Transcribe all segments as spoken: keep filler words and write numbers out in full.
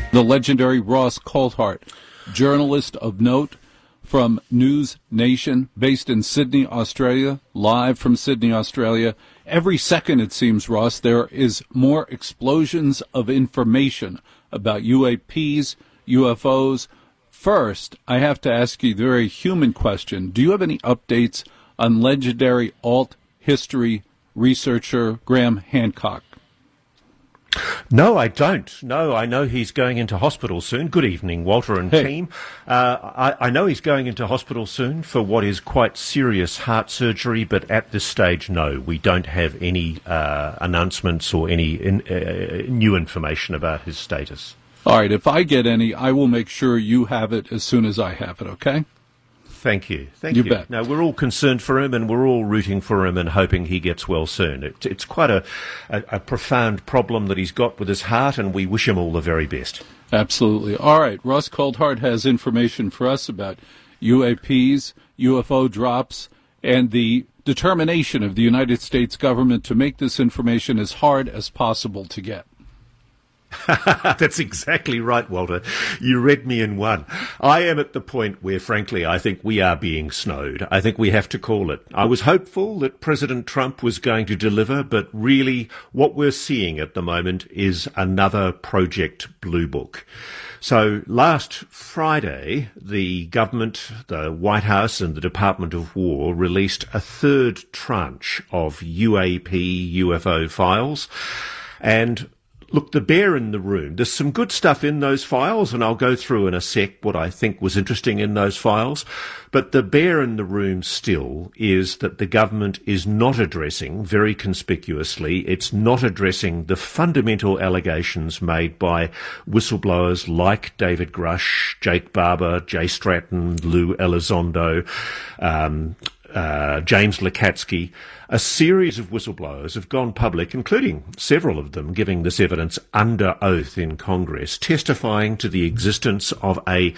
The legendary Ross Coulthart, journalist of note from News Nation, based in Sydney, Australia, live from Sydney, Australia. Every second, it seems, Ross, there is more explosions of information about U A Ps, U F Os. First, I have to ask you the very human question. Do you have any updates on legendary alt history researcher Graham Hancock? No, I don't. No, I know he's going into hospital soon. Good evening, Walter and hey. team. Uh, I, I know he's going into hospital soon for what is quite serious heart surgery, but at this stage, no, we don't have any uh, announcements or any in, uh, new information about his status. All right, if I get any, I will make sure you have it as soon as I have it, okay? Thank you. Thank you. you. Bet. No, we're all concerned for him and we're all rooting for him and hoping he gets well soon. It, it's quite a, a, a profound problem that he's got with his heart, and we wish him all the very best. Absolutely. All right, Ross Coulthart has information for us about U A Ps, U F O drops, and the determination of the United States government to make this information as hard as possible to get. That's exactly right, Walter. You read me in one. I am at the point where, frankly, I think we are being snowed. I think we have to call it. I was hopeful that President Trump was going to deliver, but really what we're seeing at the moment is another Project Blue Book. So last Friday, the government, the White House and the Department of War released a third tranche of U A P U F O files. And look, the bear in the room, there's some good stuff in those files, and I'll go through in a sec what I think was interesting in those files. But the bear in the room still is that the government is not addressing, very conspicuously, it's not addressing the fundamental allegations made by whistleblowers like David Grush, Jake Barber, Jay Stratton, Lou Elizondo, um, uh, James Lukatsky. A series of whistleblowers have gone public, including several of them giving this evidence under oath in Congress, testifying to the existence of a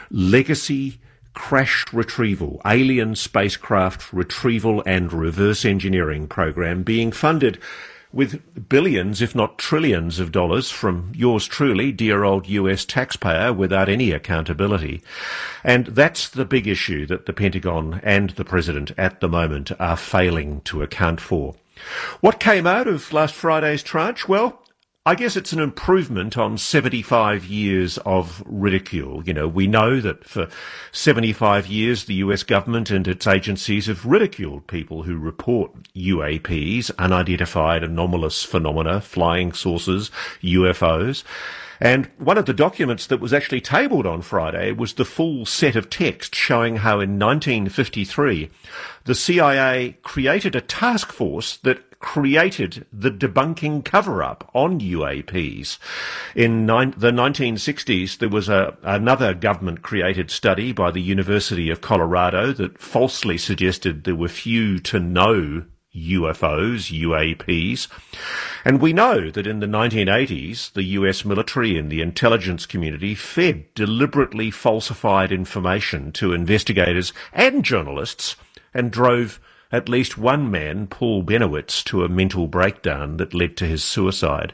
legacy crash retrieval, alien spacecraft retrieval and reverse engineering program being funded with billions, if not trillions of dollars from yours truly, dear old U S taxpayer, without any accountability. And that's the big issue that the Pentagon and the President at the moment are failing to account for. What came out of last Friday's tranche? Well, I guess it's an improvement on seventy-five years of ridicule. You know, we know that for seventy-five years the U S government and its agencies have ridiculed people who report U A Ps, unidentified anomalous phenomena, flying saucers, U F Os. And one of the documents that was actually tabled on Friday was the full set of text showing how in nineteen fifty-three the C I A created a task force that created the debunking cover-up on U A Ps. In nine, the nineteen sixties, there was a, another government-created study by the University of Colorado that falsely suggested there were few to no U F Os, U A Ps. And we know that in the nineteen eighties, the U S military and the intelligence community fed deliberately falsified information to investigators and journalists and drove at least one man, Paul Benowitz, to a mental breakdown that led to his suicide.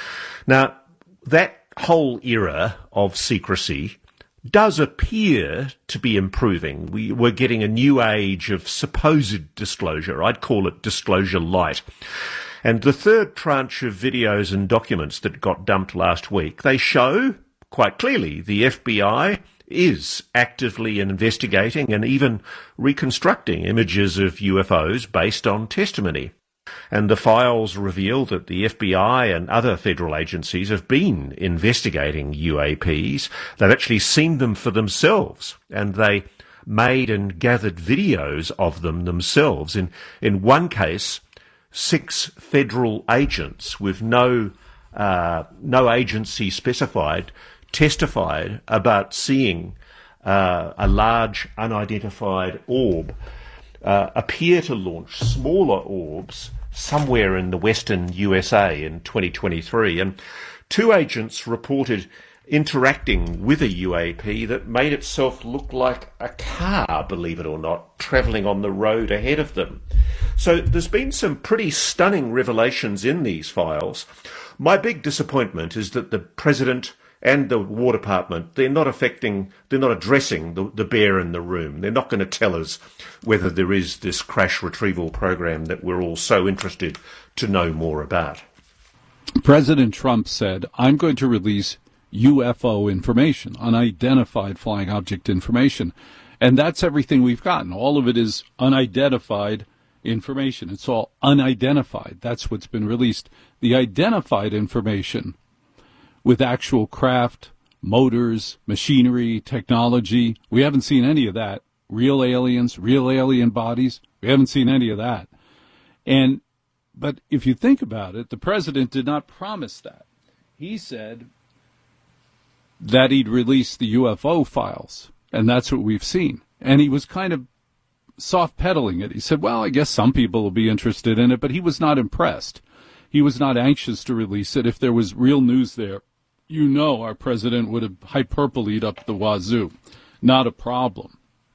Now, that whole era of secrecy does appear to be improving. We, we're getting a new age of supposed disclosure. I'd call it disclosure light. And the third tranche of videos and documents that got dumped last week, they show quite clearly the F B I is actively investigating and even reconstructing images of U F Os based on testimony. And the files reveal that the F B I and other federal agencies have been investigating U A Ps. They've actually seen them for themselves, and they made and gathered videos of them themselves. In, in one case, six federal agents with no, uh, no agency specified testified about seeing uh, a large unidentified orb uh, appear to launch smaller orbs somewhere in the western U S A in twenty twenty-three. And two agents reported interacting with a U A P that made itself look like a car, believe it or not, travelling on the road ahead of them. So there's been some pretty stunning revelations in these files. My big disappointment is that the President and the War Department, they're not affecting, they're not addressing the, the bear in the room. They're not going to tell us whether there is this crash retrieval program that we're all so interested to know more about. President Trump said, I'm going to release U F O information, unidentified flying object information. And that's everything we've gotten. All of it is unidentified information. It's all unidentified. That's what's been released. The identified information with actual craft, motors, machinery, technology, we haven't seen any of that. Real aliens, real alien bodies, we haven't seen any of that. And but if you think about it, the president did not promise that. He said that he'd release the U F O files, and that's what we've seen. And he was kind of soft-pedaling it. He said, well, I guess some people will be interested in it, but he was not impressed. He was not anxious to release it. If there was real news there, you know our president would have hyperboleed up the wazoo. Not a problem.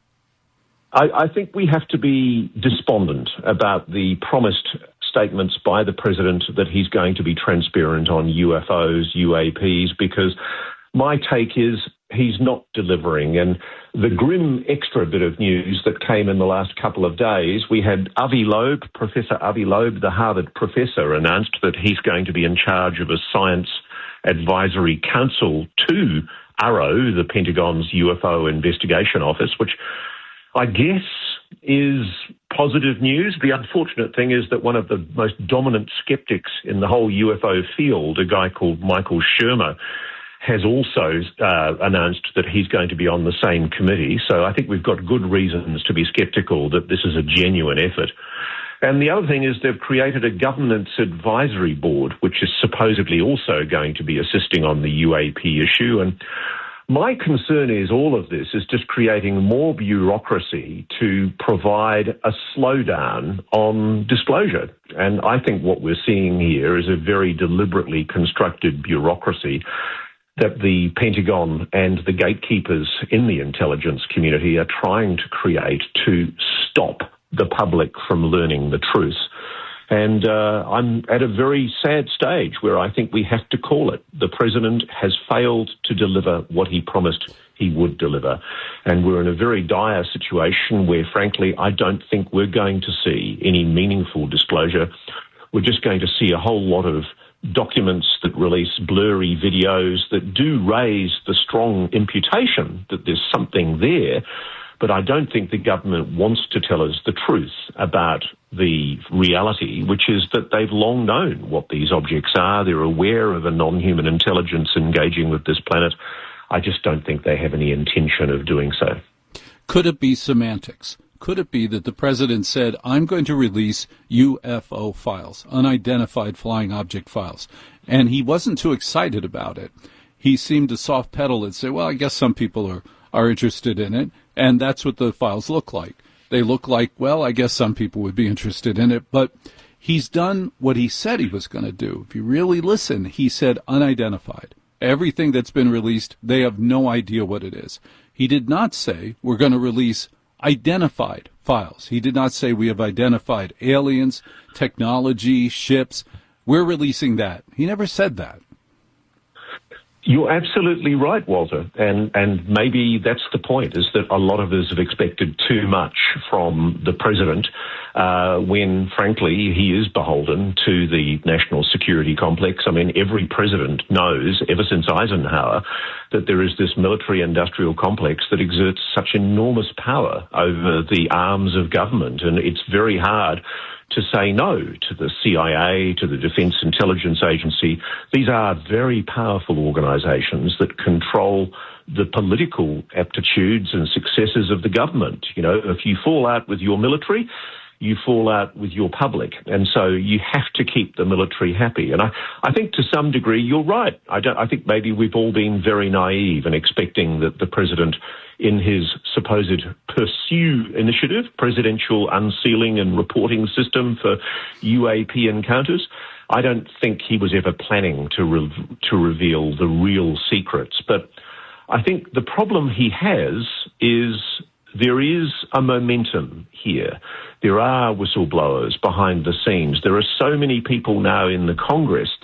I, I think we have to be despondent about the promised statements by the president that he's going to be transparent on U F Os, U A Ps, because my take is he's not delivering. And the grim extra bit of news that came in the last couple of days, we had Avi Loeb, Professor Avi Loeb, the Harvard professor, announced that he's going to be in charge of a science advisory council to A R O, the Pentagon's U F O investigation office, which I guess is positive news. The unfortunate thing is that one of the most dominant skeptics in the whole U F O field, a guy called Michael Shermer, has also uh, announced that he's going to be on the same committee. So I think we've got good reasons to be sceptical that this is a genuine effort. And the other thing is they've created a governance advisory board, which is supposedly also going to be assisting on the U A P issue. And my concern is all of this is just creating more bureaucracy to provide a slowdown on disclosure. And I think what we're seeing here is a very deliberately constructed bureaucracy that the Pentagon and the gatekeepers in the intelligence community are trying to create to stop the public from learning the truth. And uh, I'm at a very sad stage where I think we have to call it. The president has failed to deliver what he promised he would deliver. And we're in a very dire situation where, frankly, I don't think we're going to see any meaningful disclosure. We're just going to see a whole lot of documents that release blurry videos that do raise the strong imputation that there's something there. But I don't think the government wants to tell us the truth about the reality, which is that they've long known what these objects are. They're aware of a non-human intelligence engaging with this planet. I just don't think they have any intention of doing so. Could it be semantics? Could it be that the president said, I'm going to release U F O files, unidentified flying object files, and he wasn't too excited about it? He seemed to soft pedal and say, well, I guess some people are, are interested in it, and that's what the files look like. They look like, well, I guess some people would be interested in it, but he's done what he said he was going to do. If you really listen, he said unidentified. Everything that's been released, they have no idea what it is. He did not say we're going to release identified files. He did not say we have identified aliens, technology, ships. We're releasing that. He never said that. You're absolutely right, Walter, and and maybe that's the point, is that a lot of us have expected too much from the president uh, when, frankly, he is beholden to the national security complex. I mean, every president knows, ever since Eisenhower, that there is this military-industrial complex that exerts such enormous power over the arms of government, and it's very hard to say no to the C I A, to the Defense Intelligence Agency. These are very powerful organizations that control the political aptitudes and successes of the government. You know, if you fall out with your military, you fall out with your public. And so you have to keep the military happy. And I, I think to some degree you're right. I, don't, I think maybe we've all been very naive in expecting that the president, in his supposed Pursue initiative, Presidential Unsealing and Reporting System for U A P encounters, I don't think he was ever planning to re- to reveal the real secrets. But I think the problem he has is there is a momentum here. There are whistleblowers behind the scenes. There are so many people now in the Congress